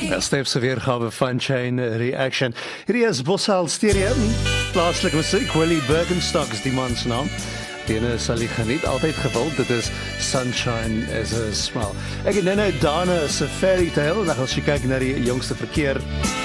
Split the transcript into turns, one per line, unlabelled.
Stef se weergawe van Chain Reaction. Hierdie is Boshal Stereo, plaaslike musiek, Willie Birkenstock is die man se naam. Die ene sal jy geniet, altyd gewild, dit is Sunshine as a Smile. Ek het nou Dana se fairy tale, en as jy kyk na die jongste verkeer,